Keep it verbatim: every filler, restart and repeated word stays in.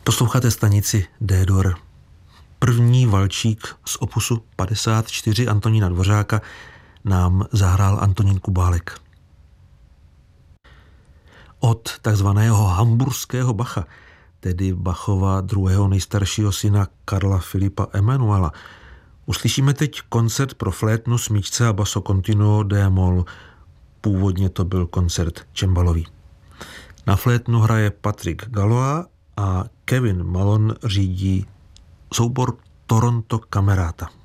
Posloucháte stanici D-dur. První valčík z opusu padesát čtyři Antonína Dvořáka nám zahrál Antonín Kubálek. Od takzvaného hamburského Bacha, tedy Bachova druhého nejstaršího syna Karla Filipa Emanuela, uslyšíme teď koncert pro flétnu, smyčce a basso continuo d-moll. Původně to byl koncert cembalový. Na flétnu hraje Patrick Galois a Kevin Malone řídí soubor Toronto Camerata.